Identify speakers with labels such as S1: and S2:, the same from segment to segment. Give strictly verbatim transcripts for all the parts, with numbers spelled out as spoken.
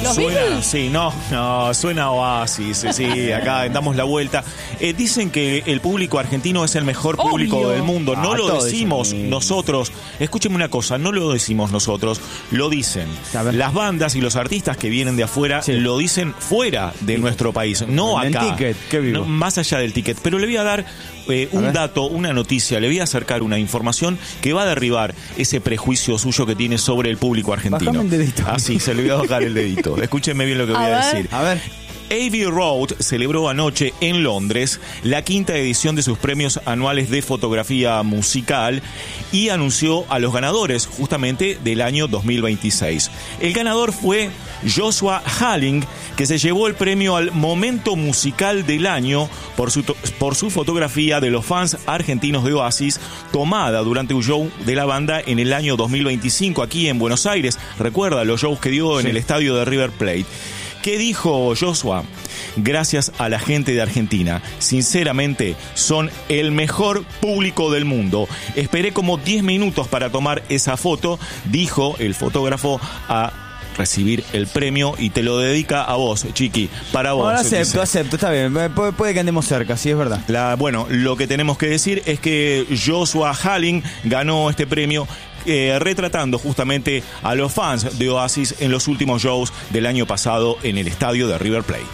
S1: ¿Los
S2: suena,
S1: Beatles?
S2: sí, no, no, suena Oasis, sí, sí, acá damos la vuelta. Eh, dicen que el público argentino es el mejor público
S1: Obvio.
S2: del mundo. No
S3: Ah,
S2: lo
S3: todo
S2: decimos
S3: eso, sí.
S2: nosotros. Escúcheme una cosa, no lo decimos nosotros, lo dicen.
S3: A ver.
S2: Las bandas y los artistas que vienen de afuera
S3: Sí.
S2: lo dicen fuera de nuestro país, no
S3: En el
S2: acá.
S3: ticket, qué vivo.
S2: No, más allá del ticket. Pero le voy a dar eh, un
S3: ver.
S2: dato, una noticia, le voy a acercar una información que va a derribar ese prejuicio suyo que tiene sobre el público argentino.
S3: Bajame el dedito.
S2: Así, se le voy a bajar el dedito. Escúcheme bien lo que voy
S1: A
S2: a
S1: ver.
S2: decir.
S3: A ver.
S2: Abbey Road celebró anoche en Londres la quinta edición de sus premios anuales de fotografía musical y anunció a los ganadores justamente del año dos mil veintiséis. El ganador fue Joshua Halling, que se llevó el premio al momento musical del año por su, to- por su fotografía de los fans argentinos de Oasis, tomada durante un show de la banda en el año dos mil veinticinco aquí en Buenos Aires. Recuerda los shows que dio en
S3: Sí.
S2: el estadio de River Plate. ¿Qué dijo Joshua? Gracias a la gente de Argentina. Sinceramente, son el mejor público del mundo. Esperé como diez minutos para tomar esa foto, dijo el fotógrafo a recibir el premio y te lo dedica a vos, Chiqui, para vos.
S3: Bueno, acepto,
S2: dice.
S3: acepto, está bien. Puede, puede que andemos cerca, sí, es verdad.
S2: La, bueno, lo que tenemos que decir es que Joshua Halling ganó este premio eh, retratando justamente a los fans de Oasis en los últimos shows del año pasado en el estadio de River Plate.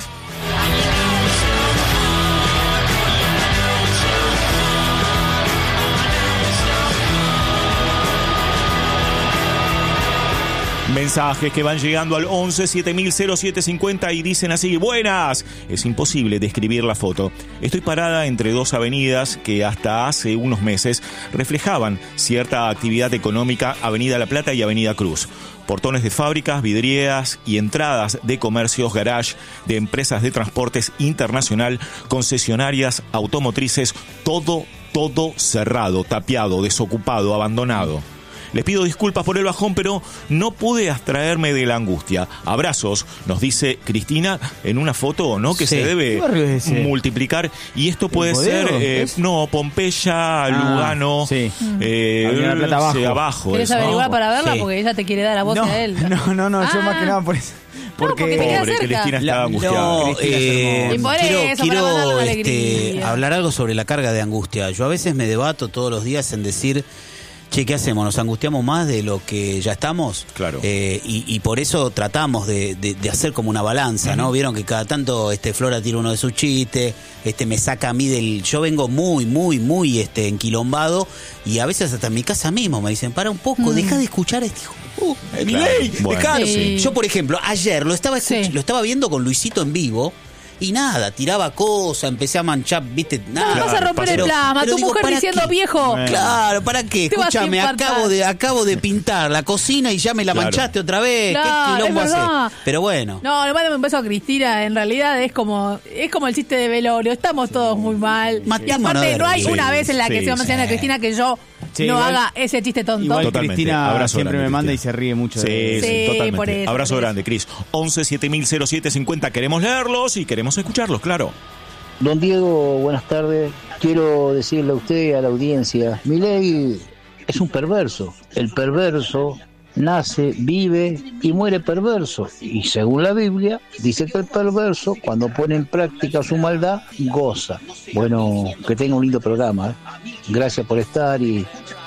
S2: Mensajes que van llegando al once siete mil cero siete cincuenta y dicen así: buenas. Es imposible describir la foto. Estoy parada entre dos avenidas que hasta hace unos meses reflejaban cierta actividad económica, Avenida La Plata y Avenida Cruz. Portones de fábricas, vidrieras y entradas de comercios, garage, de empresas de transportes internacional, concesionarias, automotrices, todo, todo cerrado, tapiado, desocupado, abandonado. Les pido disculpas por el bajón, pero no pude abstraerme de la angustia. Abrazos, nos dice Cristina en una foto, ¿no? Que
S3: Sí.
S2: se debe
S3: ¿Qué barrio es ese?
S2: multiplicar. Y esto puede
S3: Bodego?
S2: ser, eh,
S3: ¿Es?
S2: no, Pompeya, Lugano,
S3: sí.
S2: eh,
S3: Avenida La Plata abajo.
S2: sí, abajo.
S1: ¿Quieres
S2: eso, ¿no?
S1: averiguar para verla?
S3: Sí.
S1: Porque ella te quiere dar a vos
S3: no,
S1: y a él.
S3: no, no, no, yo
S1: Ah.
S3: más que nada por eso. Porque,
S1: porque te queda
S2: Pobre,
S1: cerca.
S2: Cristina está
S3: La-
S2: angustiada.
S4: No,
S3: Cristina es
S4: eh,
S3: hermosa.
S1: Y por
S4: quiero,
S1: eso, para
S4: quiero,
S1: mandarle una
S4: este,
S1: alegría.
S4: hablar algo sobre la carga de angustia. Yo a veces me debato todos los días en decir, che, ¿qué hacemos? ¿Nos angustiamos más de lo que ya estamos?
S2: Claro.
S4: Eh, y, y por eso tratamos de, de- de hacer como una balanza, ¿no? Vieron que cada tanto este Flora tira uno de sus chistes, este me saca a mí del... Yo vengo muy, muy, muy este enquilombado y a veces hasta en mi casa mismo me dicen, para un poco, deja de escuchar a este hijo. Uh, Milei,
S2: Bueno,
S4: dejalo.
S1: sí.
S4: Yo, por ejemplo, ayer lo estaba, escuch-
S1: Sí.
S4: lo estaba viendo con Luisito en vivo. Y nada, tiraba cosas, empecé a manchar, viste, nada.
S1: No, vas a romper el
S4: Pero-
S1: plasma.
S4: pero
S1: Tu
S4: digo,
S1: mujer
S4: ¿para
S1: diciendo
S4: qué?
S1: viejo.
S4: Claro, ¿para qué?
S1: Te vas a
S4: Escúchame,
S1: infartar.
S4: acabo de, acabo de pintar la cocina y ya me la
S2: Claro.
S4: manchaste otra vez.
S1: Claro,
S4: ¿Qué quilombo
S1: es verdad.
S4: haces? Pero bueno.
S1: No, le mando un beso a Cristina. En realidad es como es como el chiste de velorio. Estamos todos muy mal.
S4: Matémonos
S1: Y aparte,
S4: de
S1: no hay
S4: reír.
S1: una vez en la que
S2: Sí,
S1: se va a mencionar a
S2: sí.
S1: Cristina que yo
S3: Sí,
S1: no
S3: igual-
S1: haga ese chiste tonto.
S3: Igual
S2: Totalmente.
S3: Cristina
S2: Abrazo
S3: siempre
S2: grande,
S3: me manda
S2: Cristina.
S3: y se ríe mucho.
S2: Sí,
S3: de-
S2: sí,
S1: Sí,
S2: totalmente.
S1: por eso,
S2: Abrazo
S1: por eso.
S2: grande, Cris. once siete mil cero siete cincuenta. Queremos leerlos y queremos escucharlos, claro.
S5: Don Diego, buenas tardes. Quiero decirle a usted y a la audiencia, Milei es un perverso. El perverso nace, vive y muere perverso. Y según la Biblia, dice que el perverso, cuando pone en práctica su maldad, goza. Bueno, que tenga un lindo programa. ¿eh? Gracias por estar y...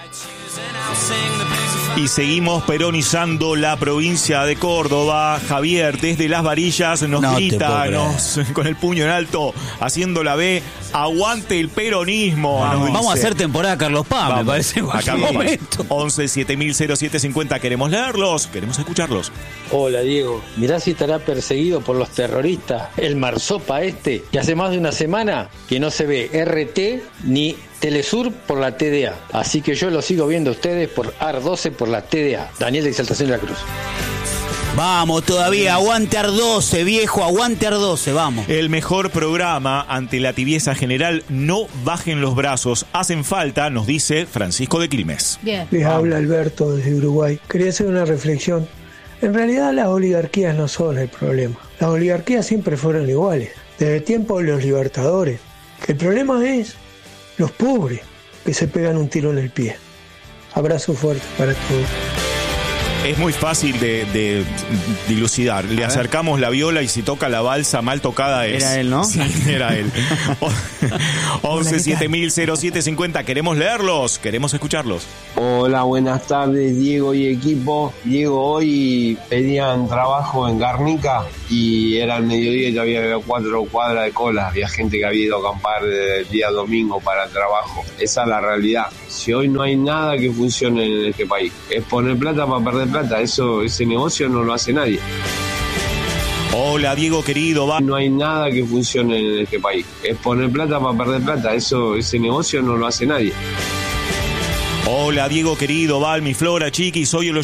S2: Y seguimos peronizando la provincia de Córdoba. Javier, desde Las Varillas, nos
S4: No te
S2: grita
S4: puedo creer.
S2: nos, con el puño en alto, haciendo la B. Aguante el peronismo. nos
S4: Vamos, vamos a
S2: dice.
S4: hacer temporada Carlos Paz, me
S2: Vamos.
S4: parece. en
S2: Acá
S4: cualquier
S2: vamos.
S4: momento.
S2: once siete mil cero siete cincuenta. Queremos leerlos, queremos escucharlos.
S6: Hola Diego, mirá si estará perseguido por los terroristas el marsopa este, que hace más de una semana que no se ve R T ni Telesur por la T D A. Así que yo lo sigo viendo a ustedes por A R doce por la T D A. Daniel de Exaltación de la Cruz.
S4: Vamos todavía, aguante A R doce, viejo, aguante A R doce, vamos.
S2: El mejor programa ante la tibieza general. No bajen los brazos, hacen falta, nos dice Francisco de Quilmes.
S1: Bien.
S7: Les habla Alberto desde Uruguay. Quería hacer una reflexión. En realidad las oligarquías no son el problema. Las oligarquías siempre fueron iguales, desde el tiempo de los libertadores. El problema es los pobres que se pegan un tiro en el pie. Abrazo fuerte para todos.
S2: Es muy fácil de, de dilucidar. Le acercamos la viola y si toca la balsa mal tocada es.
S3: Era él, ¿no?
S2: Sí, era él. once siete mil cero siete cincuenta. Queremos leerlos, queremos escucharlos.
S8: Hola, buenas tardes, Diego y equipo. Diego, hoy pedían trabajo en Garnica y era el mediodía y ya había cuatro cuadras de cola. Había gente que había ido a acampar desde el día domingo para el trabajo. Esa es la realidad. Si hoy no hay nada que funcione en este país, es poner plata para perder plata. Eso, ese negocio no lo hace nadie.
S2: Hola, Diego querido, va.
S8: No hay nada que funcione en este país. Es poner plata para perder plata. Eso, ese negocio no lo hace nadie.
S2: Hola, Diego querido, Val, mi Flora, Chiqui, soy el